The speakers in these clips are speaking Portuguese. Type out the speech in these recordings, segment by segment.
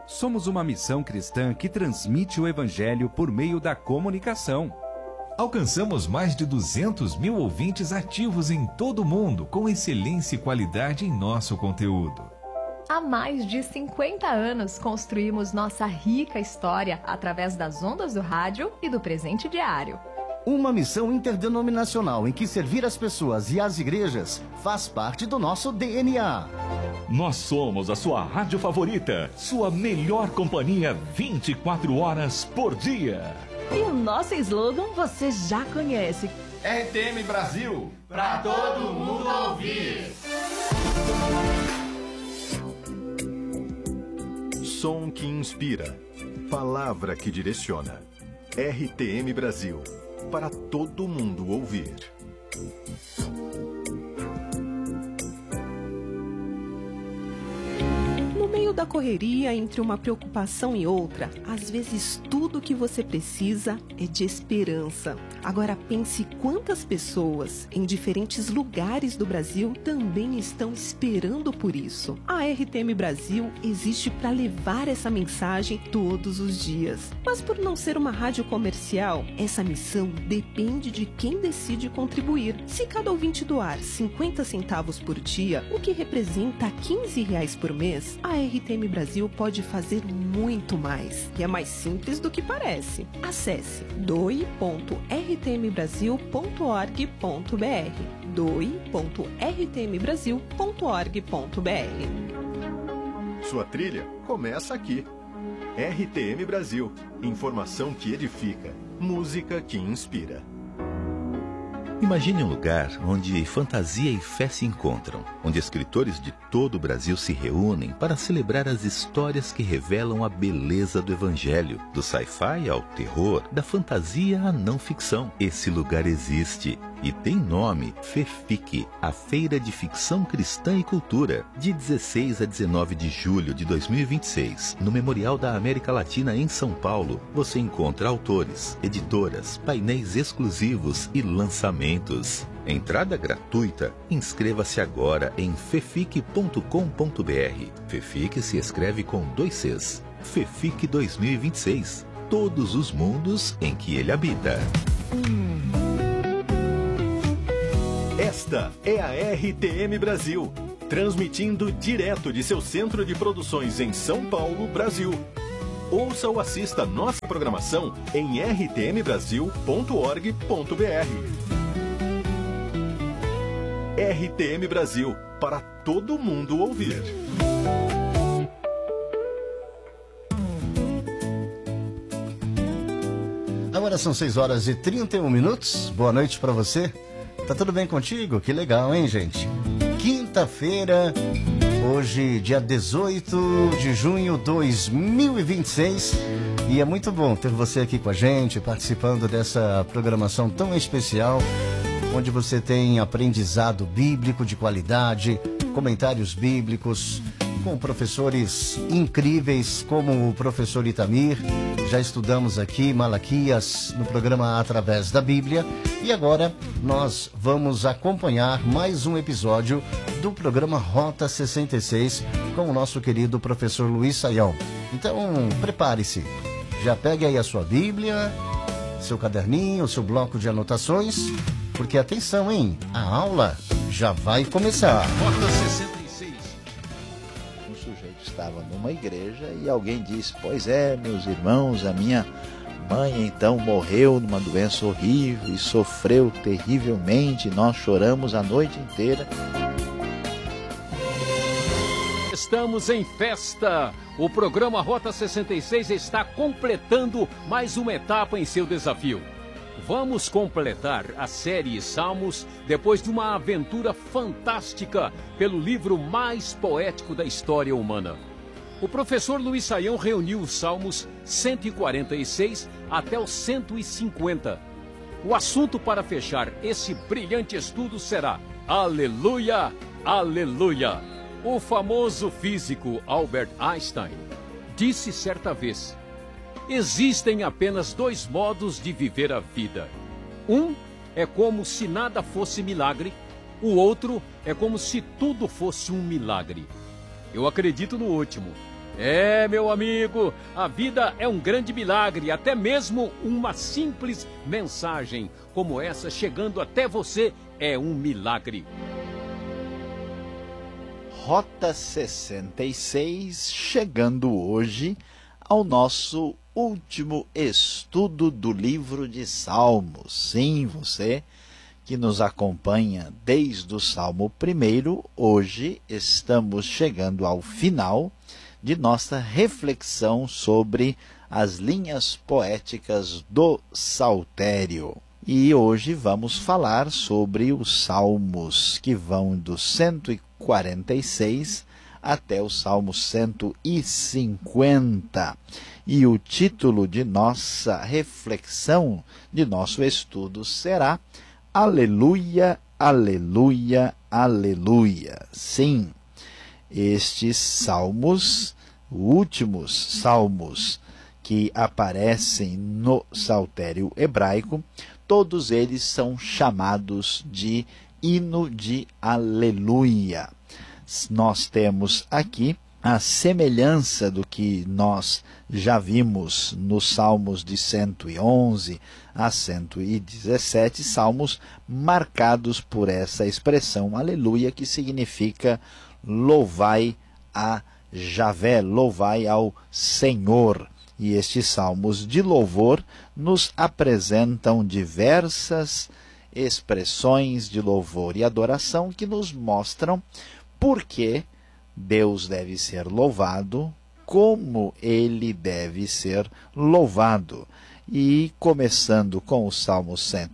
Somos uma missão cristã que transmite o Evangelho por meio da comunicação. Alcançamos mais de 200 mil ouvintes ativos em todo o mundo, com excelência e qualidade em nosso conteúdo. Há mais de 50 anos construímos nossa rica história através das ondas do rádio e do presente diário. Uma missão interdenominacional em que servir as pessoas e as igrejas faz parte do nosso DNA. Nós somos a sua rádio favorita, sua melhor companhia 24 horas por dia. E o nosso slogan você já conhece. RTM Brasil, pra todo mundo ouvir. Som que inspira, palavra que direciona. RTM Brasil, para todo mundo ouvir. No meio da correria, entre uma preocupação e outra, às vezes tudo o que você precisa é de esperança. Agora pense quantas pessoas em diferentes lugares do Brasil também estão esperando por isso. A RTM Brasil existe para levar essa mensagem todos os dias. Mas por não ser uma rádio comercial, essa missão depende de quem decide contribuir. Se cada ouvinte doar 50 centavos por dia, o que representa R$15 por mês, a RTM Brasil pode fazer muito mais. E é mais simples do que parece. Acesse doe.rtmbrasil.org.br doe.rtmbrasil.org.br. Sua trilha começa aqui. RTM Brasil, informação que edifica, música que inspira. Imagine um lugar onde fantasia e fé se encontram, onde escritores de todo o Brasil se reúnem para celebrar as histórias que revelam a beleza do Evangelho, do sci-fi ao terror, da fantasia à não ficção. Esse lugar existe e tem nome: FEFIC, a Feira de Ficção Cristã e Cultura, de 16 a 19 de julho de 2026, no Memorial da América Latina em São Paulo. Você encontra autores, editoras, painéis exclusivos e lançamentos. Entrada gratuita. Inscreva-se agora em fefic.com.br. FEFIC se escreve com 2 Cs. FEFIC 2026. Todos os mundos em que ele habita. Esta é a RTM Brasil, transmitindo direto de seu centro de produções em São Paulo, Brasil. Ouça ou assista nossa programação em rtmbrasil.org.br. RTM Brasil, para todo mundo ouvir. Agora são 6 horas e 31 minutos. Boa noite pra você. Tá tudo bem contigo? Que legal, hein, gente? Quinta-feira, hoje, dia 18 de junho de 2026. E é muito bom ter você aqui com a gente, participando dessa programação tão especial, onde você tem aprendizado bíblico de qualidade, comentários bíblicos, com professores incríveis como o professor Itamir. Já estudamos aqui Malaquias no programa Através da Bíblia. E agora nós vamos acompanhar mais um episódio do programa Rota 66 com o nosso querido professor Luiz Saião. Então, prepare-se. Já pegue aí a sua Bíblia, seu caderninho, seu bloco de anotações, porque atenção, hein? A aula já vai começar. Rota 66. Um sujeito estava numa igreja e alguém disse: pois é, meus irmãos, a minha mãe então morreu numa doença horrível e sofreu terrivelmente. Nós choramos a noite inteira. Estamos em festa! O programa Rota 66 está completando mais uma etapa em seu desafio. Vamos completar a série Salmos depois de uma aventura fantástica pelo livro mais poético da história humana. O professor Luiz Saião reuniu os Salmos 146 até os 150. O assunto para fechar esse brilhante estudo será Aleluia, Aleluia. O famoso físico Albert Einstein disse certa vez: existem apenas 2 modos de viver a vida. Um é como se nada fosse milagre, o outro é como se tudo fosse um milagre. Eu acredito no último. É, meu amigo, a vida é um grande milagre, até mesmo uma simples mensagem como essa chegando até você é um milagre. Rota 66, chegando hoje ao nosso último estudo do livro de Salmos. Sim, você que nos acompanha desde o Salmo 1, hoje estamos chegando ao final de nossa reflexão sobre as linhas poéticas do Saltério. E hoje vamos falar sobre os salmos que vão do 146 até o Salmo 150. E o título de nossa reflexão, de nosso estudo, será Aleluia, Aleluia, Aleluia. Sim, estes salmos, últimos salmos que aparecem no Saltério hebraico, todos eles são chamados de hino de aleluia. Nós temos aqui a semelhança do que nós já vimos nos salmos de 111 a 117, salmos marcados por essa expressão aleluia, que significa louvai a Javé, louvai ao Senhor. E estes salmos de louvor nos apresentam diversas expressões de louvor e adoração que nos mostram por que Deus deve ser louvado, como ele deve ser louvado. E começando com o Salmo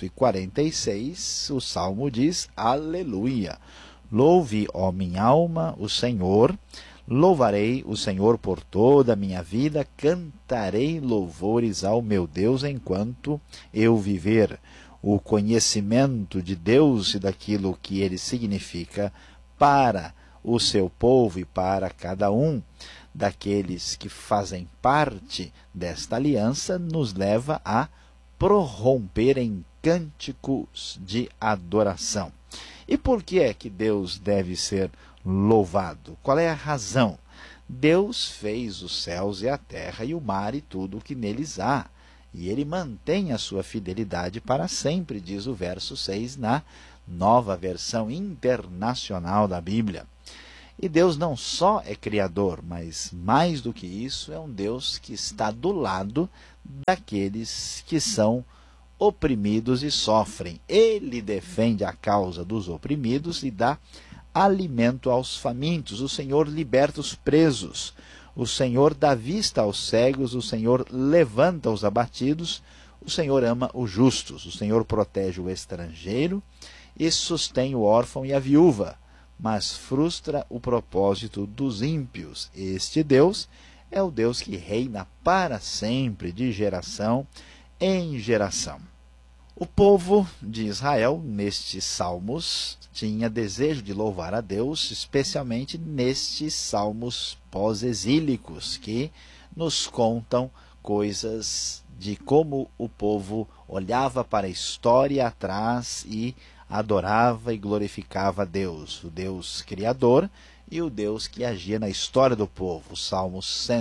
146, o Salmo diz, Aleluia. Louve, ó minha alma, o Senhor. Louvarei o Senhor por toda a minha vida, cantarei louvores ao meu Deus enquanto eu viver. O conhecimento de Deus e daquilo que ele significa para o seu povo e para cada um daqueles que fazem parte desta aliança nos leva a prorromper em cânticos de adoração. E por que é que Deus deve ser louvado? Qual é a razão? Deus fez os céus e a terra e o mar e tudo o que neles há. E ele mantém a sua fidelidade para sempre, diz o verso 6 na Nova Versão Internacional da Bíblia. E Deus não só é criador, mas mais do que isso, é um Deus que está do lado daqueles que são oprimidos e sofrem. Ele defende a causa dos oprimidos e dá alimento aos famintos. O Senhor liberta os presos. O Senhor dá vista aos cegos. O Senhor levanta os abatidos. O Senhor ama os justos. O Senhor protege o estrangeiro e sustém o órfão e a viúva, mas frustra o propósito dos ímpios. Este Deus é o Deus que reina para sempre, de geração em geração. O povo de Israel, nestes salmos, tinha desejo de louvar a Deus, especialmente nestes salmos pós-exílicos, que nos contam coisas de como o povo olhava para a história atrás e adorava e glorificava a Deus, o Deus Criador e o Deus que agia na história do povo. O Salmo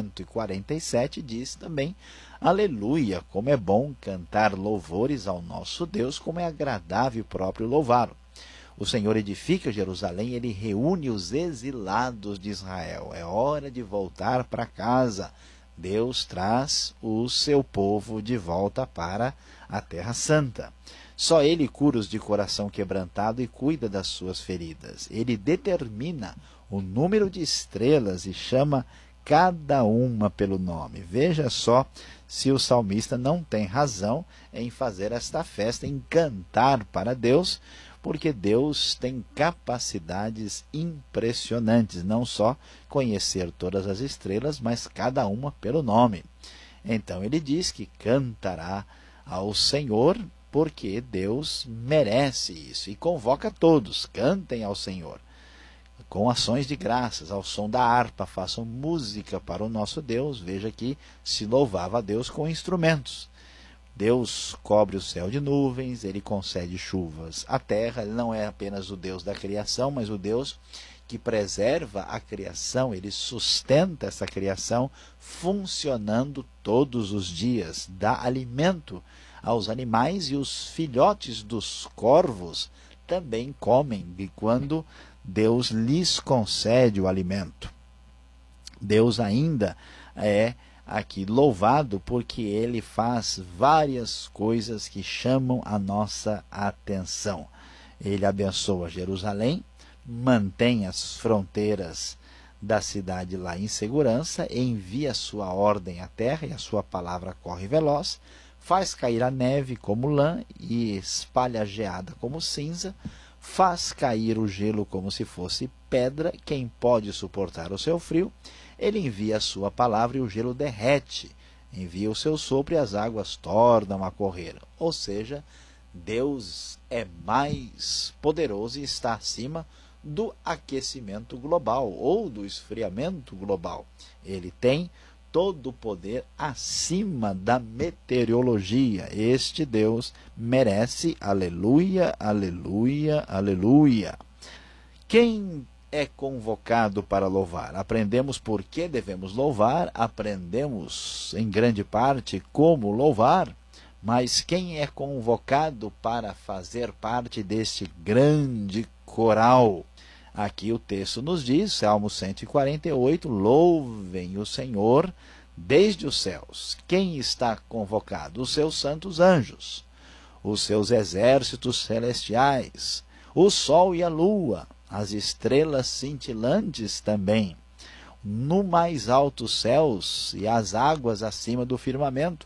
147 diz também, Aleluia, como é bom cantar louvores ao nosso Deus, como é agradável próprio louvá-lo. O Senhor edifica Jerusalém, ele reúne os exilados de Israel. É hora de voltar para casa. Deus traz o seu povo de volta para a Terra Santa. Só ele cura os de coração quebrantado e cuida das suas feridas. Ele determina o número de estrelas e chama cada uma pelo nome. Veja só se o salmista não tem razão em fazer esta festa, em cantar para Deus, porque Deus tem capacidades impressionantes, não só conhecer todas as estrelas, mas cada uma pelo nome. Então ele diz que cantará ao Senhor, porque Deus merece isso, e convoca todos, cantem ao Senhor, com ações de graças, ao som da harpa, façam música para o nosso Deus. Veja que se louvava a Deus com instrumentos. Deus cobre o céu de nuvens, ele concede chuvas à terra, ele não é apenas o Deus da criação, mas o Deus que preserva a criação, ele sustenta essa criação funcionando todos os dias, dá alimento aos animais e os filhotes dos corvos também comem de quando Deus lhes concede o alimento. Deus ainda é aqui louvado porque ele faz várias coisas que chamam a nossa atenção. Ele abençoa Jerusalém, mantém as fronteiras da cidade lá em segurança, envia a sua ordem à terra e a sua palavra corre veloz, faz cair a neve como lã e espalha a geada como cinza, faz cair o gelo como se fosse pedra. Quem pode suportar o seu frio? Ele envia a sua palavra e o gelo derrete, envia o seu sopro e as águas tornam a correr. Ou seja, Deus é mais poderoso e está acima do aquecimento global ou do esfriamento global. Ele tem todo o poder acima da meteorologia. Este Deus merece aleluia, aleluia, aleluia. Quem é convocado para louvar? Aprendemos por que devemos louvar, aprendemos em grande parte como louvar, mas quem é convocado para fazer parte deste grande coral? Aqui o texto nos diz, Salmo 148, louvem o Senhor desde os céus. Quem está convocado? Os seus santos anjos, os seus exércitos celestiais, o sol e a lua, as estrelas cintilantes também, no mais altos céus e as águas acima do firmamento,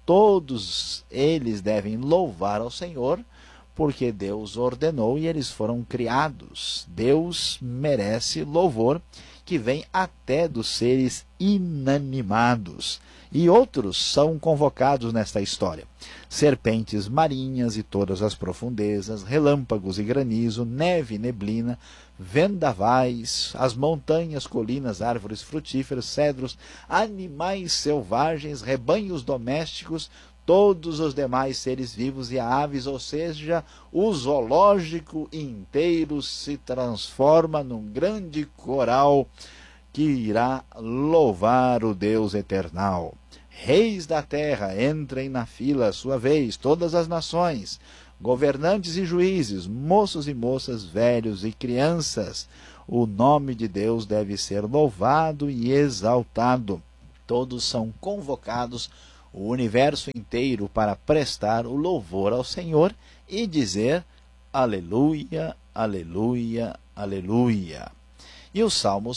todos eles devem louvar ao Senhor, porque Deus ordenou e eles foram criados. Deus merece louvor que vem até dos seres inanimados. E outros são convocados nesta história. Serpentes marinhas e todas as profundezas, relâmpagos e granizo, neve e neblina, vendavais, as montanhas, colinas, árvores frutíferas, cedros, animais selvagens, rebanhos domésticos, todos os demais seres vivos e aves, ou seja, o zoológico inteiro se transforma num grande coral que irá louvar o Deus eternal. Reis da terra, entrem na fila à sua vez, todas as nações, governantes e juízes, moços e moças, velhos e crianças. O nome de Deus deve ser louvado e exaltado. Todos são convocados, o universo inteiro, para prestar o louvor ao Senhor e dizer aleluia, aleluia, aleluia. E o Salmo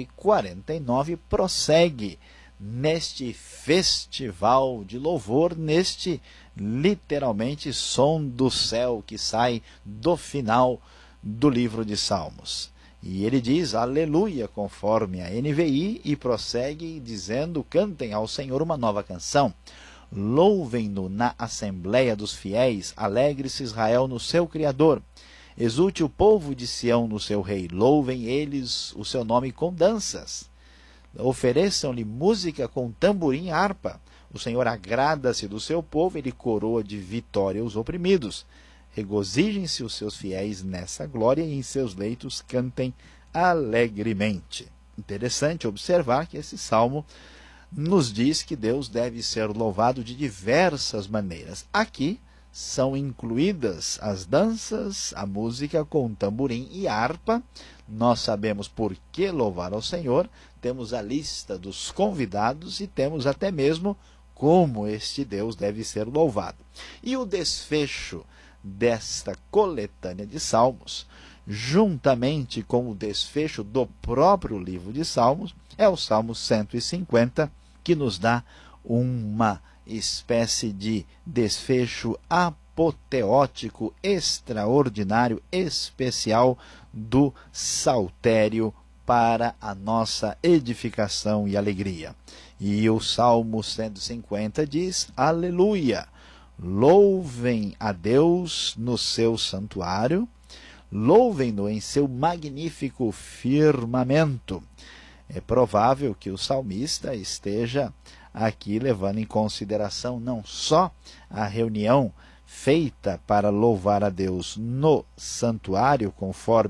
149 prossegue neste festival de louvor, neste literalmente som do céu que sai do final do livro de Salmos. E ele diz aleluia, conforme a NVI, e prossegue dizendo, cantem ao Senhor uma nova canção. Louvem-no na assembleia dos fiéis, alegre-se Israel no seu Criador. Exulte o povo de Sião no seu rei, louvem eles o seu nome com danças. Ofereçam-lhe música com tamborim e harpa. O Senhor agrada-se do seu povo, ele coroa de vitória os oprimidos. Regozijem-se os seus fiéis nessa glória e em seus leitos cantem alegremente. Interessante observar que esse salmo nos diz que Deus deve ser louvado de diversas maneiras. Aqui são incluídas as danças, a música com tamborim e harpa. Nós sabemos por que louvar ao Senhor, temos a lista dos convidados e temos até mesmo como este Deus deve ser louvado. E o desfecho desta coletânea de salmos, juntamente com o desfecho do próprio livro de Salmos, é o Salmo 150, que nos dá uma espécie de desfecho apoteótico, extraordinário, especial do saltério para a nossa edificação e alegria. E o Salmo 150 diz, aleluia, louvem a Deus no seu santuário, louvem-no em seu magnífico firmamento. É provável que o salmista esteja aqui levando em consideração não só a reunião feita para louvar a Deus no santuário, conforme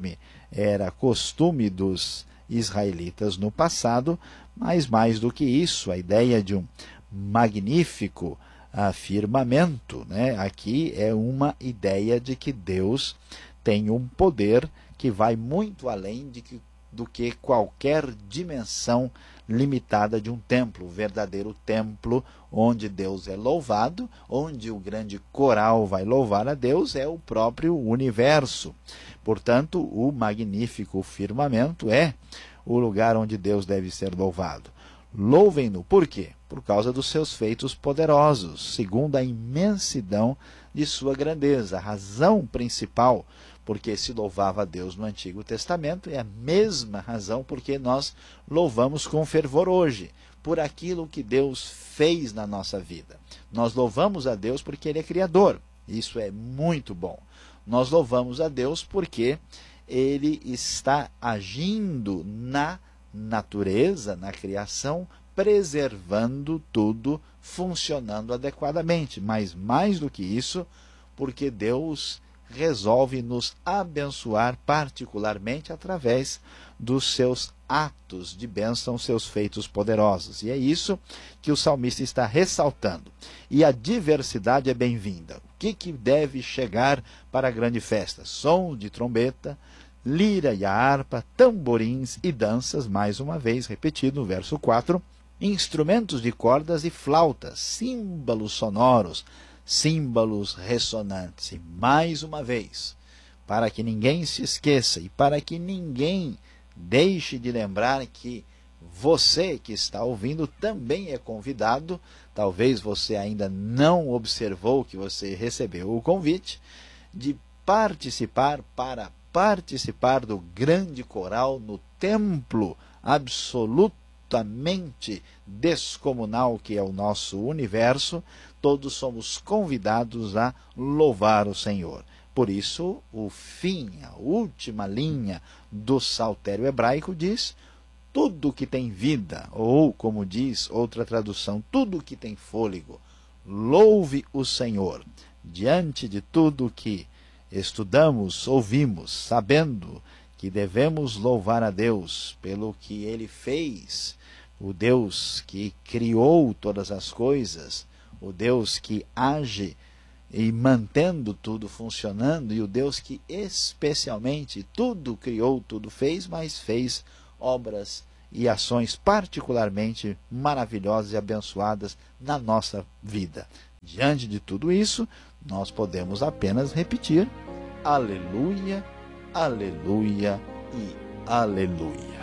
era costume dos israelitas no passado, mas mais do que isso, a ideia de um magnífico firmamento, né? Aqui é uma ideia de que Deus tem um poder que vai muito além do que qualquer dimensão limitada de um templo, o verdadeiro templo onde Deus é louvado, onde o grande coral vai louvar a Deus, é o próprio universo. Portanto, o magnífico firmamento é o lugar onde Deus deve ser louvado. Louvem-no, por quê? Por causa dos seus feitos poderosos, segundo a imensidão de sua grandeza. A razão principal porque se louvava a Deus no Antigo Testamento é a mesma razão porque nós louvamos com fervor hoje, por aquilo que Deus fez na nossa vida. Nós louvamos a Deus porque Ele é Criador, isso é muito bom. Nós louvamos a Deus porque Ele está agindo na natureza, na criação, preservando tudo, funcionando adequadamente. Mas mais do que isso, porque Deus resolve nos abençoar particularmente através dos seus atos de bênção, seus feitos poderosos. E é isso que o salmista está ressaltando. E a diversidade é bem-vinda. O que deve chegar para a grande festa? Som de trombeta, lira e a harpa, tamborins e danças, mais uma vez repetido no verso 4, instrumentos de cordas e flautas, símbolos sonoros, símbolos ressonantes. E mais uma vez, para que ninguém se esqueça e para que ninguém deixe de lembrar que você que está ouvindo também é convidado, talvez você ainda não observou que você recebeu o convite, de participar do grande coral no templo absolutamente descomunal que é o nosso universo. Todos somos convidados a louvar o Senhor. Por isso, o fim, a última linha do saltério hebraico diz: tudo que tem vida, ou como diz outra tradução, tudo que tem fôlego, louve o Senhor. Diante de tudo que estudamos, ouvimos, sabendo que devemos louvar a Deus pelo que Ele fez, o Deus que criou todas as coisas, o Deus que age e mantendo tudo funcionando, e o Deus que especialmente tudo criou, tudo fez, mas fez obras e ações particularmente maravilhosas e abençoadas na nossa vida. Diante de tudo isso, nós podemos apenas repetir: aleluia, aleluia e aleluia.